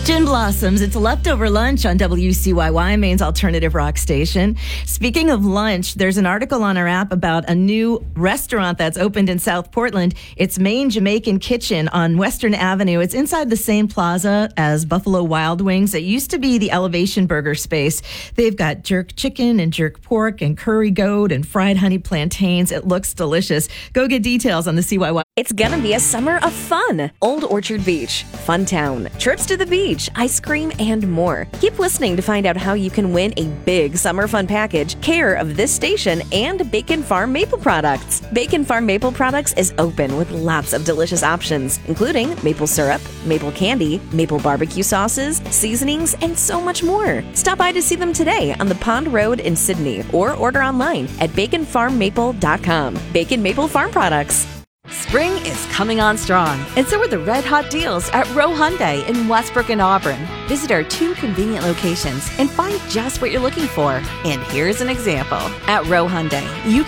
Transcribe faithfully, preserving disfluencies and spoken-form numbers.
Gin Blossoms, it's leftover lunch on W C Y Y, Maine's alternative rock station. Speaking of lunch, there's an article on our app about a new restaurant that's opened in South Portland. It's Maine Jamaican Kitchen on Western Avenue. It's inside the same plaza as Buffalo Wild Wings. It used to be the Elevation Burger space. They've got jerk chicken and jerk pork and curry goat and fried honey plantains. It looks delicious. Go get details on the C Y Y. It's gonna be a summer of fun. Old Orchard Beach, Fun Town, trips to the beach, ice cream, and more. Keep listening to find out how you can win a big summer fun package, care of this station, and Bacon Farm Maple Products. Bacon Farm Maple Products is open with lots of delicious options, including maple syrup, maple candy, maple barbecue sauces, seasonings, and so much more. Stop by to see them today on the Pond Road in Sydney or order online at bacon farm maple dot com. Bacon Maple Farm Products. Spring is coming on strong, and so are the red-hot deals at Rowe Hyundai in Westbrook and Auburn. Visit our two convenient locations and find just what you're looking for. And here's an example. At Rowe Hyundai, you